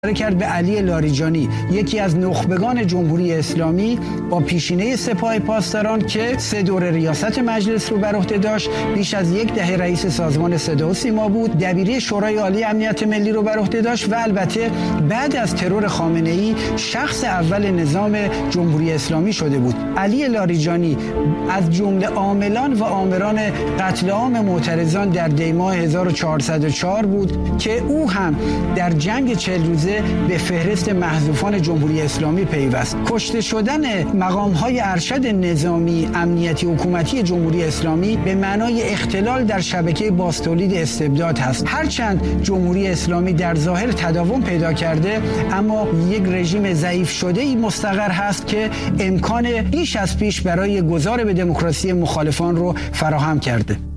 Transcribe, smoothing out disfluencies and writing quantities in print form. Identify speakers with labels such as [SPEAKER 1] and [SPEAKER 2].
[SPEAKER 1] کرد به علی لاریجانی، یکی از نخبگان جمهوری اسلامی با پیشینه سپاه پاسداران که 3 دوره ریاست مجلس رو بر عهده داشت، بیش از 1 دهه رئیس سازمان صدا و سیما بود، دبیری شورای عالی امنیت ملی رو بر عهده داشت و البته بعد از ترور خامنه‌ای شخص اول نظام جمهوری اسلامی شده بود. علی لاریجانی از جمله عاملان و آمران قتل عام معترضان در دی‌ماه 1404 بود که او هم در جنگ 40 روزه به فهرست محذوفان جمهوری اسلامی پیوست. کشته شدن مقام‌های ارشد نظامی امنیتی حکومتی جمهوری اسلامی به معنای اختلال در شبکه بازتولید استبداد هست. هرچند جمهوری اسلامی در ظاهر تداوم پیدا کرده، اما یک رژیم ضعیف شده‌ای مستقر هست که امکان بیش از پیش برای گذار به دموکراسی مخالفان رو فراهم کرده.